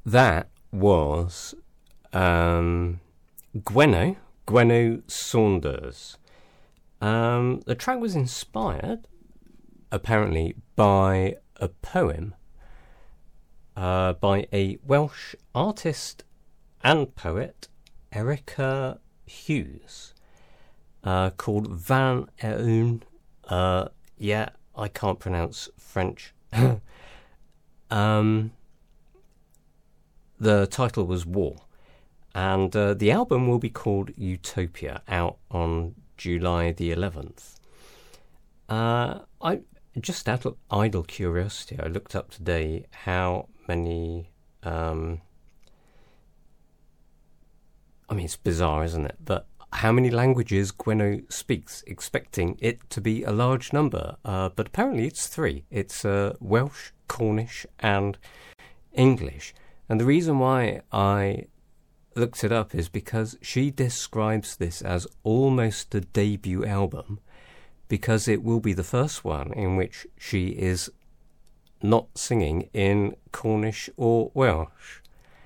That was Gwenno Saunders. The track was inspired, apparently, by a poem by a Welsh artist and poet, Erica Hughes, called Van Ewn. Yeah, I can't pronounce French. The title was War, and the album will be called Utopia, out on July the 11th. I just out of idle curiosity, I looked up today how many. I mean, it's bizarre, isn't it? But how many languages Gwenno speaks, expecting it to be a large number. But apparently it's 3. It's Welsh, Cornish, and English. And the reason why I looked it up is because she describes this as almost a debut album, because it will be the first one in which she is not singing in Cornish or Welsh.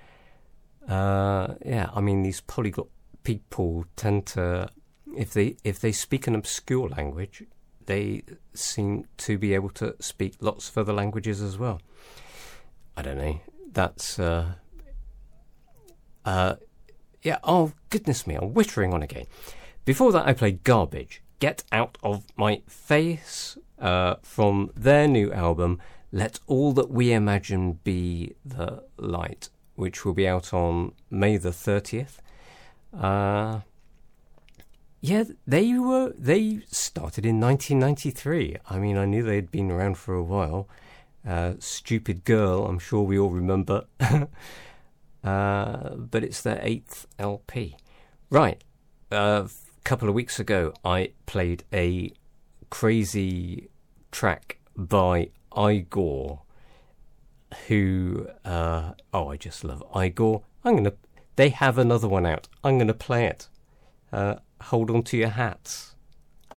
Yeah, I mean, these polyglot people tend to, if they speak an obscure language, they seem to be able to speak lots of other languages as well. I don't know. That's yeah. Oh goodness me! I'm whittering on again. Before that, I played Garbage. Get Out of My Face, from their new album, Let All That We Imagine Be the Light, which will be out on May the 30th. Yeah, they started in 1993. I mean, I knew they'd been around for a while. Stupid Girl, I'm sure we all remember. But it's their 8th LP. Right, couple of weeks ago I played a crazy track by Igor, who I just love Igor. They have another one out. I'm gonna play it. Hold on to your hats.